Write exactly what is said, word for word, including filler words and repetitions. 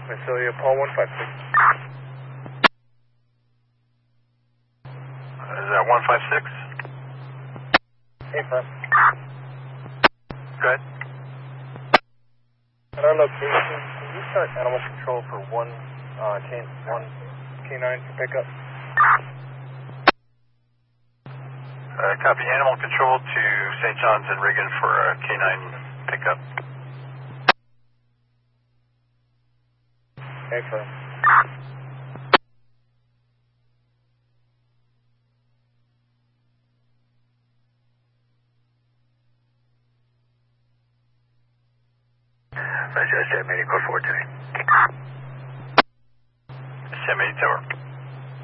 Massilia, Paul one five six. Is that one five six? Hey, firm. Good. At our location, can you start animal control for one, uh, K, one K nine for pickup? Uh, copy. Animal control to Saint John's and Riggin for a K nine pickup. Hey, firm. Roger, Sam eighty, code four ten. Sam eighty, tower.